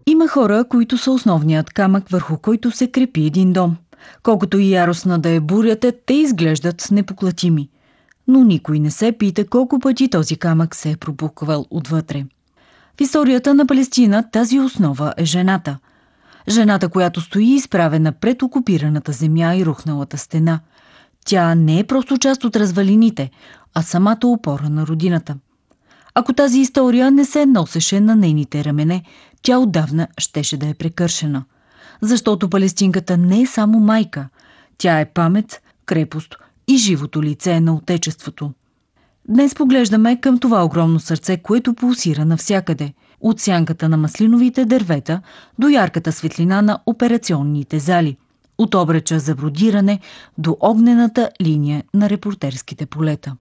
Има хора, които са основният камък, върху който се крепи един дом. Колкото и яростна да е бурята, те изглеждат непоклатими. Но никой не се пита колко пъти този камък се е пробуквал отвътре. В историята на Палестина тази основа е жената. Жената, която стои изправена пред окупираната земя и рухналата стена. Тя не е просто част от развалините, а самата опора на родината. Ако тази история не се носеше на нейните рамене, тя отдавна щеше да е прекършена. Защото палестинката не е само майка. Тя е памет, крепост и живото лице на отечеството. Днес поглеждаме към това огромно сърце, което пулсира навсякъде. От сянката на маслиновите дървета до ярката светлина на операционните зали. От обреча за бродиране до огнената линия на репортерските полета.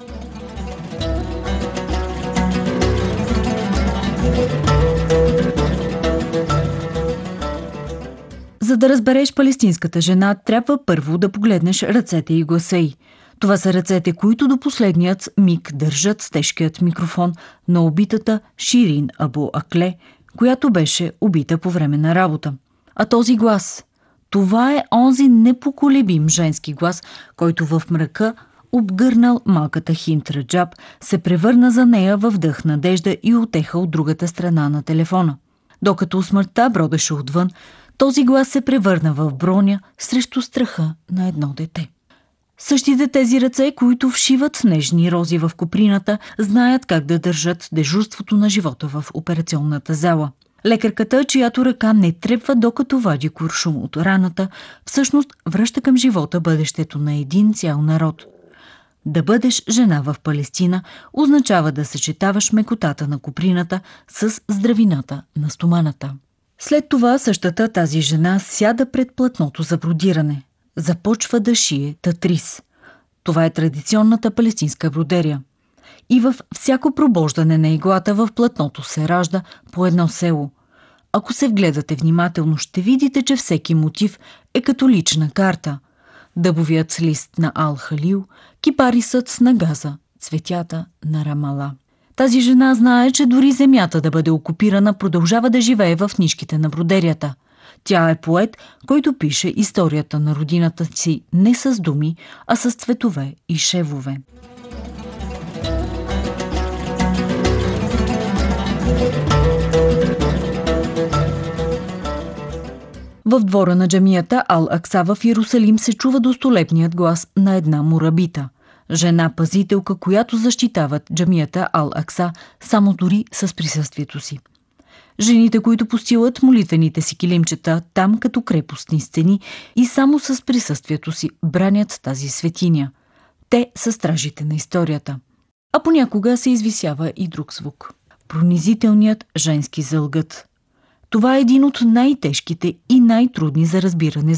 За да разбереш палестинската жена, трябва първо да погледнеш ръцете и гласа й. Това са ръцете, които до последният миг държат тежкият микрофон на убитата Ширин Абу Акле, която беше убита по време на работа. А този глас, това е онзи непоколебим женски глас, който в мрака, обгърнал малката Хинд Раджаб, се превърна за нея в дъх надежда и утеха от другата страна на телефона. Докато смъртта бродеше отвън, този глас се превърна в броня срещу страха на едно дете. Същите тези ръце, които вшиват нежни рози в коприната, знаят как да държат дежурството на живота в операционната зала. Лекарката, чиято ръка не трепва докато вади куршум от раната, всъщност връща към живота бъдещето на един цял народ. Да бъдеш жена в Палестина означава да съчетаваш мекотата на коприната с здравината на стоманата. След това същата тази жена сяда пред платното за бродиране. Започва да шие татрис. Това е традиционната палестинска бродерия. И във всяко пробождане на иглата в платното се ражда по едно село. Ако се вгледате внимателно, ще видите, че всеки мотив е като лична карта. Дъбовият лист на Ал-Халил, кипарисът на Газа, цветята на Рамала. Тази жена знае, че дори земята да бъде окупирана, продължава да живее в нишките на бродерията. Тя е поет, който пише историята на родината си не с думи, а с цветове и шевове. В двора на джамията Ал-Акса в Йерусалим се чува достолепният глас на една мурабита. Жена-пазителка, която защитават джамията Ал-Акса само дори с присъствието си. Жените, които постилат молитвените си килимчета там като крепостни стени и само с присъствието си бранят тази светиня. Те са стражите на историята. А понякога се извисява и друг звук. Пронизителният женски зългът. Това е един от най-тежките и най-трудни за разбиране